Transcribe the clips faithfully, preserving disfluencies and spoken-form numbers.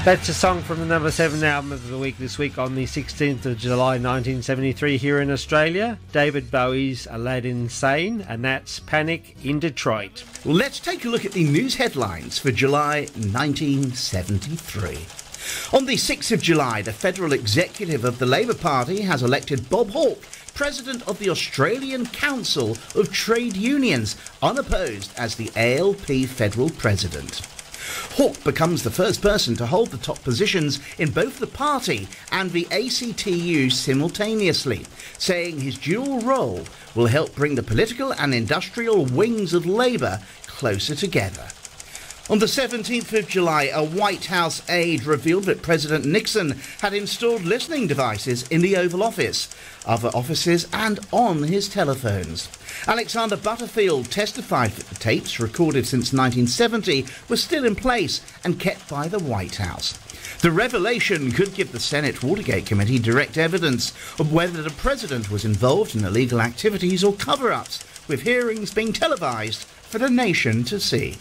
That's a song from the number seven album of the week this week on the sixteenth of July nineteen seventy-three here in Australia. David Bowie's Aladdin Sane, and that's Panic in Detroit. Well, let's take a look at the news headlines for July nineteen seventy-three. On the sixth of July, the federal executive of the Labour Party has elected Bob Hawke President of the Australian Council of Trade Unions, unopposed as the A L P federal president. Hawke becomes the first person to hold the top positions in both the party and the A C T U simultaneously, saying his dual role will help bring the political and industrial wings of Labour closer together. On the seventeenth of July, a White House aide revealed that President Nixon had installed listening devices in the Oval Office, other offices and on his telephones. Alexander Butterfield testified that the tapes, recorded since nineteen seventy, were still in place and kept by the White House. The revelation could give the Senate Watergate Committee direct evidence of whether the president was involved in illegal activities or cover-ups, with hearings being televised for the nation to see.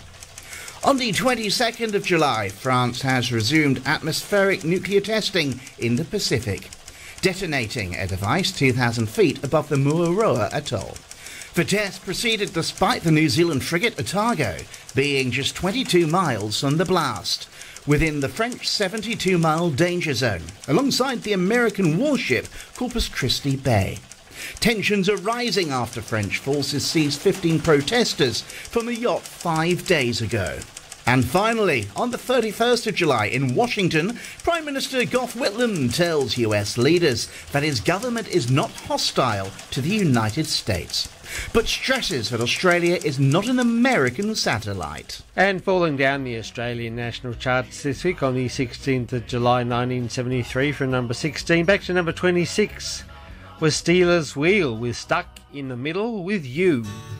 On the twenty-second of July, France has resumed atmospheric nuclear testing in the Pacific, detonating a device two thousand feet above the Mururoa Atoll. The test proceeded despite the New Zealand frigate Otago being just twenty-two miles from the blast, within the French seventy-two mile danger zone, alongside the American warship Corpus Christi Bay. Tensions are rising after French forces seized fifteen protesters from a yacht five days ago. And finally, on the thirty-first of July in Washington, Prime Minister Gough Whitlam tells U S leaders that his government is not hostile to the United States, but stresses that Australia is not an American satellite. And falling down the Australian national charts this week on the sixteenth of July nineteen seventy-three from number sixteen back to number twenty-six was Stealers Wheel with Stuck in the Middle with You.